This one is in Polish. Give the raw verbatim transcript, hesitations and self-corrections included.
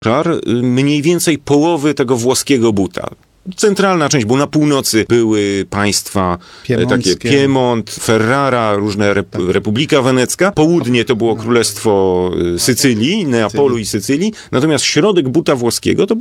mniej więcej połowy tego włoskiego buta. Centralna część, bo na północy były państwa e, takie Piemont, Ferrara, różne rep Republika Wenecka. Południe to było Królestwo Sycylii, Neapolu i Sycylii. Natomiast środek buta włoskiego to